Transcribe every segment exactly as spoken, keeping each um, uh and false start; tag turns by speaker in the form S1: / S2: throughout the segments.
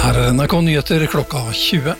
S1: Her er N R K Nyheter klokka tjue.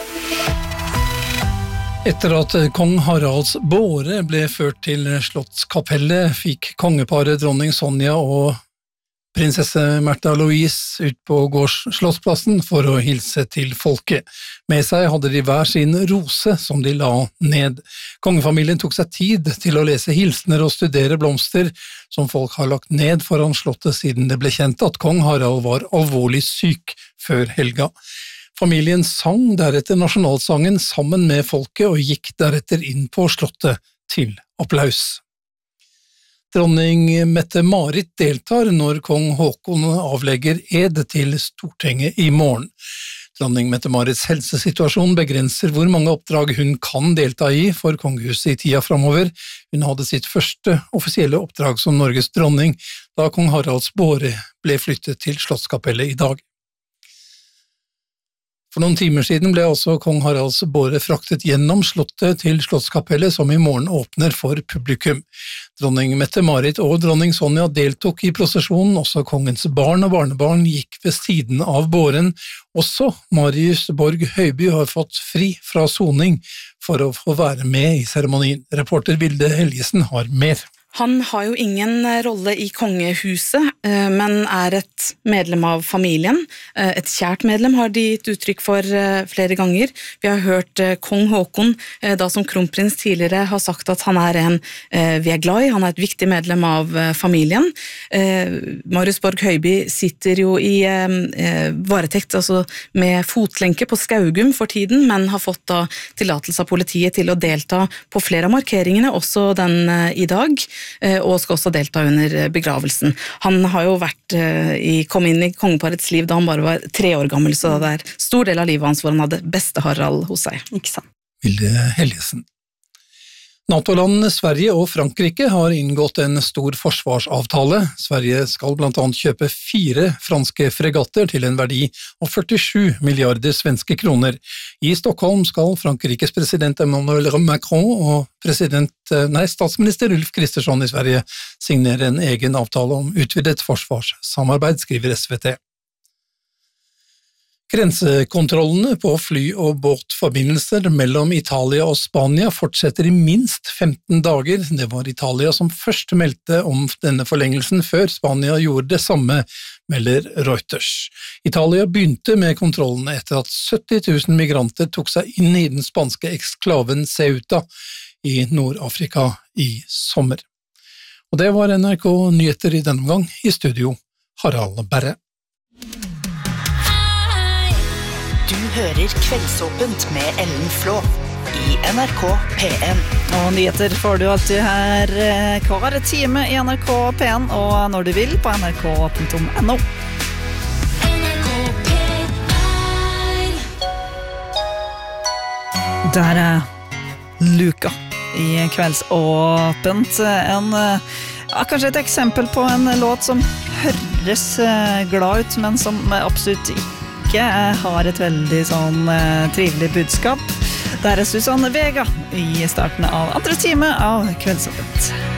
S1: Etter at kong Haralds båre ble ført til Slottskapellet, fikk kongeparet dronning Sonja og prinsesse Märtha Louise ut på gårds Slottsplassen for å hilse til folket. Med seg hadde de hver sin rose som de la ned. Kongefamilien tok seg tid til å lese hilsener og studere blomster som folk har lagt ned foran slottet siden det ble kjent at kong Harald var alvorlig syk før helga. Familien sang deretter nasjonalsangen sammen med folket og gikk deretter inn på slottet til applaus. Dronning Mette-Marit deltar når kong Håkon avlegger ed til Stortinget i morgen. Dronning Mette-Marits helsesituasjon begrenser hvor mange oppdrag hun kan delta i for kongehuset i tida fremover. Hun hadde sitt første offisielle oppdrag som Norges dronning da kong Haralds båre ble flyttet til Slottskapellet i dag. For noen timer siden ble altså kong Haralds båre fraktet gjennom slottet til Slottskapellet som i morgen åpner for publikum. Dronning Mette-Marit og dronning Sonja deltok i prosesjonen, også kongens barn og barnebarn gikk ved siden av båren. Også Marius Borg Høiby har fått fri fra soning for å få være med i seremonien. Reporter Vilde Helgesen har mer.
S2: Han har jo ingen rolle i kongehuset, men er et medlem av familien. Et kjært medlem har de gitt uttrykk for flere ganger. Vi har hørt kong Håkon, da som kronprins tidligere, har sagt at han er en vi er glad i, han er et viktig medlem av familien. Marius Borg Høiby sitter jo i varetekt, altså med fotlenke på Skaugum for tiden, men har fått da tillatelse av politiet til å delta på flere av markeringene, også den i dag, og skal også delta under begravelsen. Han har jo vært i, kom inn i kongeparets liv da han bare var tre år gammel, så det er stor del av livet hans hvor han hadde beste Harald hos seg. Ikke sant?
S1: Vilde Helgesen. NATO-landene Sverige og Frankrike har inngått en stor forsvarsavtale. Sverige skal blant annet kjøpe fire franske fregatter til en verdi av førtisju milliarder svenske kroner. I Stockholm skal Frankrikes president Emmanuel Macron og president, nei, statsminister Ulf Kristersson i Sverige signere en egen avtale om utvidet forsvarssamarbeid, skriver S V T. Grensekontrollene på fly- og båtforbindelser mellom Italia og Spania fortsetter i minst femten dager. Det var Italia som først meldte om denne forlengelsen før Spania gjorde det samme, melder Reuters. Italia begynte med kontrollene etter at sytti tusen migranter tok seg inn i den spanske eksklaven Ceuta i Nord-Afrika i sommer. Og det var N R K Nyheter i denne omgang. I studio Harald Berre.
S3: Du hører Kveldsåpent med Ellen Flå i N R K P en.
S4: Og nyheter får du alltid her hver time i N R K P en, og når du vil på N R K punktum N O. Der er Luka i Kveldsåpent. En, ja, kanskje et eksempel på en låt som høres glad ut, men som absolutt ikke har et veldig sånn eh, trivelig budskap. Der er Susanne Vega i starten av andre time av Kveldsåpent.